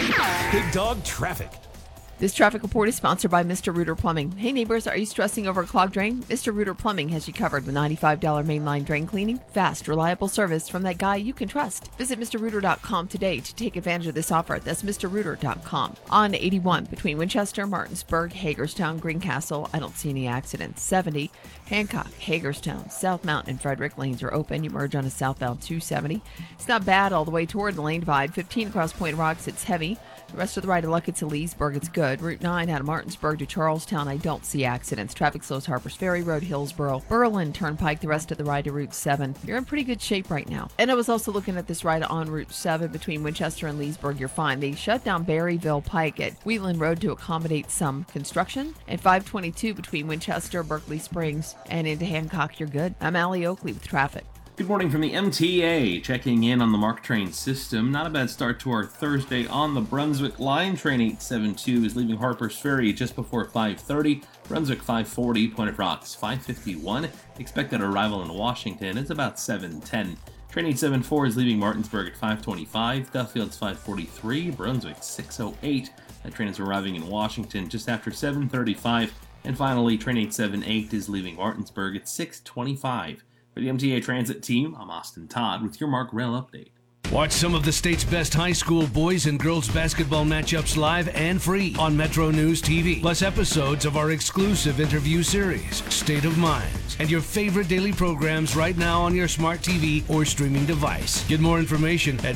Big Dog Traffic. This traffic report is sponsored by Mr. Rooter Plumbing. Hey neighbors, are you stressing over a clogged drain? Mr. Rooter Plumbing has you covered with $95 mainline drain cleaning. Fast, reliable service from that guy you can trust. Visit MrRooter.com today to take advantage of this offer. That's MrRooter.com. On 81 between Winchester, Martinsburg, Hagerstown, Greencastle, I don't see any accidents. 70, Hancock, Hagerstown, South Mountain, and Frederick lanes are open. You merge on a southbound 270. It's not bad all the way toward the lane divide. 15 across Point Rocks, it's heavy. The rest of the right of Luckett's to Leesburg, it's good. Route 9 out of Martinsburg to Charlestown, I don't see accidents. Traffic slows Harpers Ferry Road, Hillsboro, Berlin Turnpike, the rest of the ride to Route 7. You're in pretty good shape right now. And I was also looking at this ride on Route 7 between Winchester and Leesburg, you're fine. They shut down Berryville Pike at Wheatland Road to accommodate some construction. And 522 between Winchester, Berkeley Springs, and into Hancock, you're good. I'm Allie Oakley with traffic. Good morning from the MTA, checking in on the MARC train system. Not a bad start to our Thursday on the Brunswick line. Train 872 is leaving Harpers Ferry just before 5:30. Brunswick 540, Point of Rocks 551. Expected arrival in Washington is about 7:10. Train 874 is leaving Martinsburg at 5:25. Duffield's 5:43. Brunswick 6:08. That train is arriving in Washington just after 7:35. And finally, train 878 is leaving Martinsburg at 6:25. For the MTA Transit team, I'm Austin Todd with your MARC Rail Update. Watch some of the state's best high school boys and girls basketball matchups live and free on Metro News TV. Plus episodes of our exclusive interview series, State of Minds, and your favorite daily programs right now on your smart TV or streaming device. Get more information at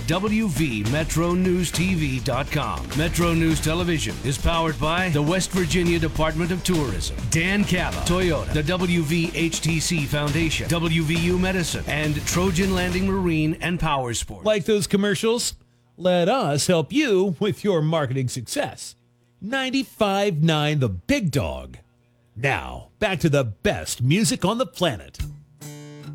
wvmetronewstv.com. Metro News Television is powered by the West Virginia Department of Tourism, Dan Cava, Toyota, the WVHTC Foundation, WVU Medicine, and Trojan Landing Marine and Power Sports. Like those commercials? Let us help you with your marketing success. 95.9 The Big Dog. Now, back to the best music on the planet.